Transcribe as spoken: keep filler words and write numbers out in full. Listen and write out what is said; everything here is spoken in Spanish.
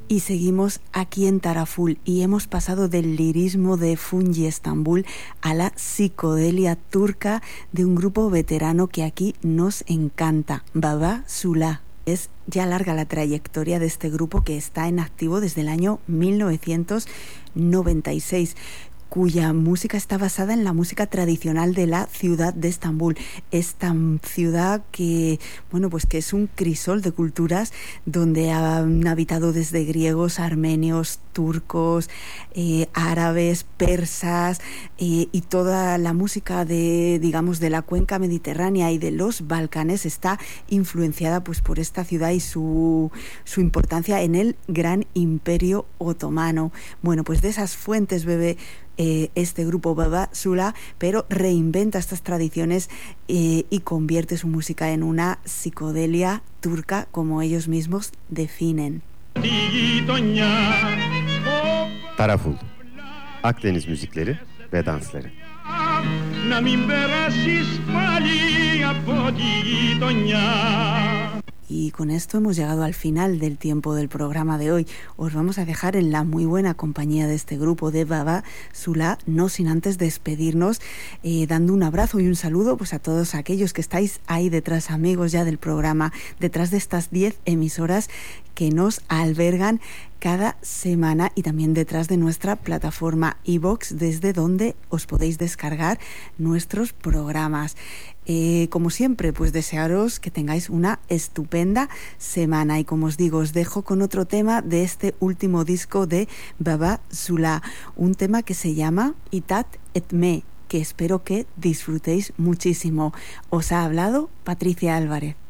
Y seguimos aquí en Taraful y hemos pasado del lirismo de Fungi Estambul a la psicodelia turca de un grupo veterano que aquí nos encanta, Baba Sula. Es ya larga la trayectoria de este grupo que está en activo desde el año mil novecientos noventa y seis, cuya música está basada en la música tradicional de la ciudad de Estambul. Esta ciudad que, bueno, pues que es un crisol de culturas donde han habitado desde griegos, armenios, turcos, eh, árabes, persas, eh, y toda la música de, digamos, de la cuenca mediterránea y de los Balcanes está influenciada pues por esta ciudad y su, su importancia en el gran imperio otomano. Bueno, pues de esas fuentes bebe Eh, este grupo Baba Sula, pero reinventa estas tradiciones eh, y convierte su música en una psicodelia turca, como ellos mismos definen. Taraful, Akdeniz müzikleri ve dansları. Y con esto hemos llegado al final del tiempo del programa de hoy. Os vamos a dejar en la muy buena compañía de este grupo de Baba Sula, no sin antes despedirnos, eh, dando un abrazo y un saludo pues a todos aquellos que estáis ahí detrás, amigos ya del programa, detrás de estas diez emisoras que nos albergan cada semana y también detrás de nuestra plataforma iVoox, desde donde os podéis descargar nuestros programas. Eh, como siempre, pues desearos que tengáis una estupenda semana y como os digo, os dejo con otro tema de este último disco de Baba Sula, un tema que se llama Itat Etme, que espero que disfrutéis muchísimo. Os ha hablado Patricia Álvarez.